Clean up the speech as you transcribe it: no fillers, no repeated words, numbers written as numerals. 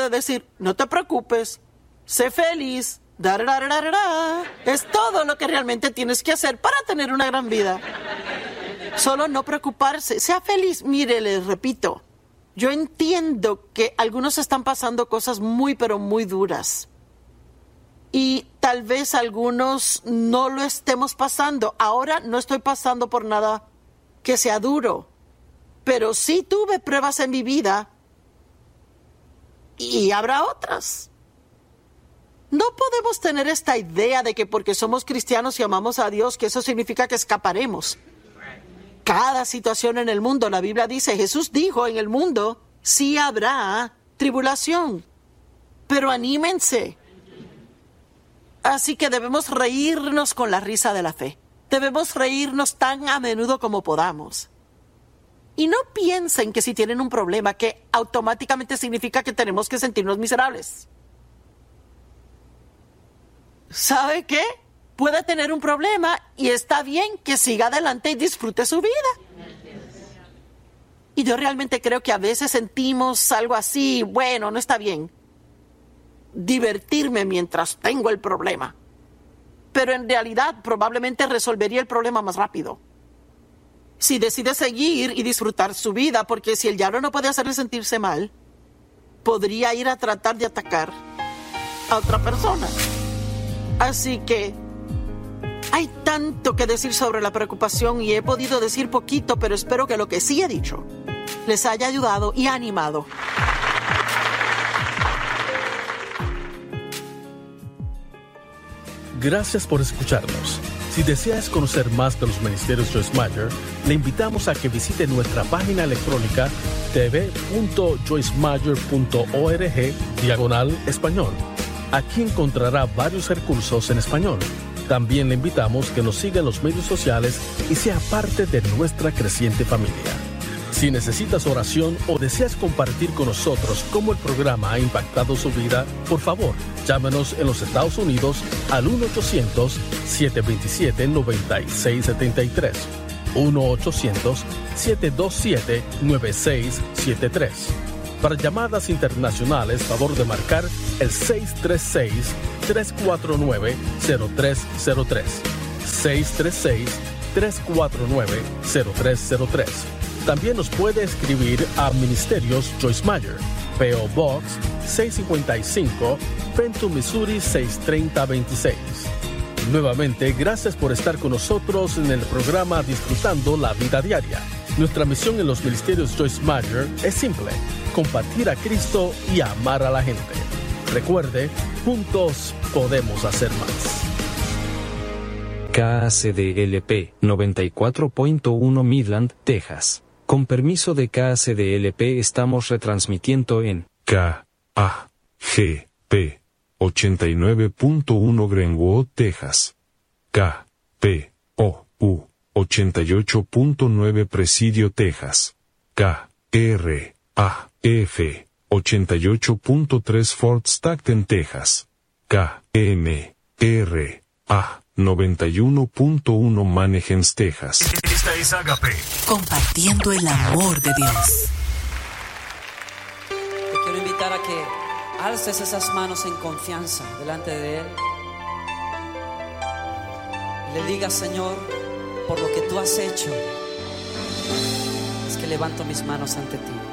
puede decir, no te preocupes, sé feliz, es todo lo que realmente tienes que hacer para tener una gran vida. Solo no preocuparse, sea feliz. Mire, les repito, yo entiendo que algunos están pasando cosas muy, pero muy duras. Y tal vez algunos no lo estemos pasando. Ahora no estoy pasando por nada que sea duro, pero sí tuve pruebas en mi vida y habrá otras. No podemos tener esta idea de que porque somos cristianos y amamos a Dios, que eso significa que escaparemos. Cada situación en el mundo, la Biblia dice, Jesús dijo, en el mundo sí habrá tribulación, pero anímense. Así que debemos reírnos con la risa de la fe. Debemos reírnos tan a menudo como podamos. Y no piensen que si tienen un problema, que automáticamente significa que tenemos que sentirnos miserables. ¿Sabe qué? Puede tener un problema y está bien que siga adelante y disfrute su vida. Y yo realmente creo que a veces sentimos algo así, bueno, no está bien divertirme mientras tengo el problema. Pero en realidad probablemente resolvería el problema más rápido si decide seguir y disfrutar su vida, porque si el diablo no puede hacerle sentirse mal, podría ir a tratar de atacar a otra persona. Así que hay tanto que decir sobre la preocupación y he podido decir poquito, pero espero que lo que sí he dicho les haya ayudado y animado. Gracias por escucharnos. Si deseas conocer más de los ministerios Joyce Meyer, le invitamos a que visite nuestra página electrónica tv.joycemeyer.org/español. Aquí encontrará varios recursos en español. También le invitamos que nos siga en los medios sociales y sea parte de nuestra creciente familia. Si necesitas oración o deseas compartir con nosotros cómo el programa ha impactado su vida, por favor, llámenos en los Estados Unidos al 1-800-727-9673. 1-800-727-9673. Para llamadas internacionales, favor de marcar el 636-349-0303. 636-349-0303. También nos puede escribir a Ministerios Joyce Meyer, P.O. Box 655, Fenton, Missouri 63026. Nuevamente, gracias por estar con nosotros en el programa Disfrutando la Vida Diaria. Nuestra misión en los Ministerios Joyce Meyer es simple: compartir a Cristo y amar a la gente. Recuerde, juntos podemos hacer más. KACDLP 94.1 Midland, Texas. Con permiso de KACDLP estamos retransmitiendo en KAGP 89.1 Greenwood, Texas. KPOU 88.9 Presidio, Texas. KRAF 88.3 Fort Stockton, Texas. KMRA 91.1 Manheim, Texas. Esta es Agape, compartiendo el amor de Dios. Te quiero invitar a que alces esas manos en confianza delante de Él. Le digas: Señor, por lo que tú has hecho, es que levanto mis manos ante ti.